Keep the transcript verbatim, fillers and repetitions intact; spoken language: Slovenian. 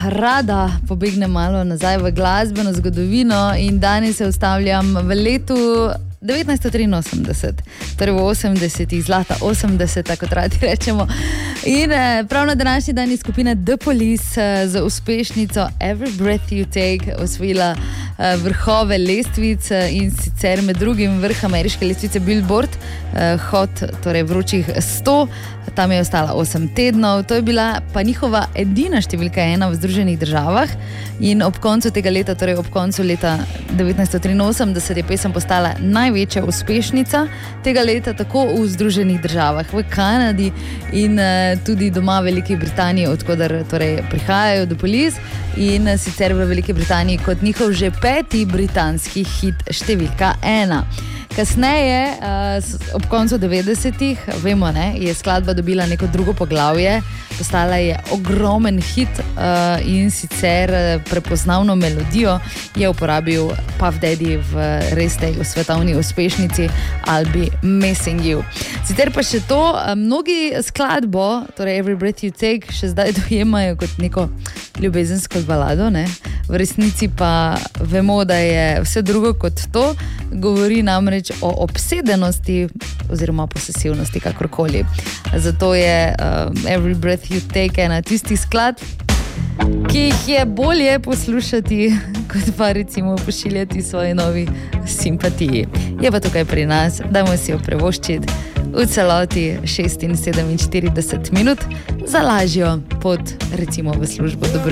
rada pobegnem malo nazaj v glasbeno zgodovino in danes se ustavljam v letu devetnajststo triinosemdeset, torej v osemdesetih, zlata osemdeseta, kot radi rečemo. In prav na današnji dan je skupina The Police z uspešnico Every Breath You Take osvojila vrhove lestvic in sicer med drugim vrh ameriške lestvice Billboard, hot, torej vročih sto, tam je ostala osem tednov, to je bila pa njihova edina številka ena v Združenih državah in ob koncu tega leta, torej ob koncu leta devetnajststo triinosemdeset je pesem postala največja uspešnica tega leta, tako v Združenih državah, v Kanadi in tudi doma v Veliki Britaniji, odkudar torej prihajajo The Police, in sicer v Veliki Britaniji kot njihov že peti britanski hit številka ena. Kasneje, ob koncu devetdesetih, vemo, ne, je skladba dobila neko drugo poglavje, postala je ogromen hit in sicer prepoznavno melodijo je uporabil Puff Daddy v res tej svetovni uspešnici I'll Be Missing You. Sicer pa še to, mnogi skladbo, torej Every Breath You Take, še zdaj dojemajo kot neko ljubezensko balado, ne? V resnici pa vemo, da je vse drugo kot to, govori namreč o obsedenosti oziroma posesivnosti, kakorkoli. Zato je um, Every Breath You Take ena tistih skladb, ki jih je bolje poslušati, kot pa recimo pošiljati svoji novi simpatiji. Je pa tukaj pri nas, dajmo si jo prevoščiti v celoti šestinsedemštirideset minut za lažjo pot recimo v službo. Dobro.